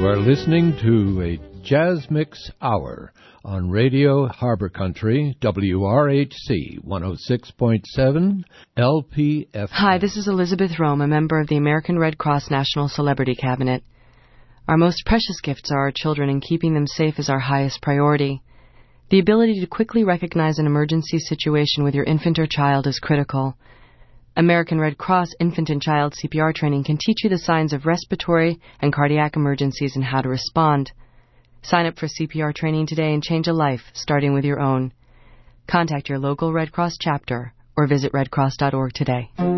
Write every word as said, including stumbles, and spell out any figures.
are listening to a Jazz Mix Hour on Radio Harbor Country, W R H C one oh six point seven L P F M. Hi, this is Elizabeth Rome, a member of the American Red Cross National Celebrity Cabinet. Our most precious gifts are our children, and keeping them safe is our highest priority. The ability to quickly recognize an emergency situation with your infant or child is critical. American Red Cross Infant and Child C P R training can teach you the signs of respiratory and cardiac emergencies and how to respond. Sign up for C P R training today and change a life, starting with your own. Contact your local Red Cross chapter or visit red cross dot org today.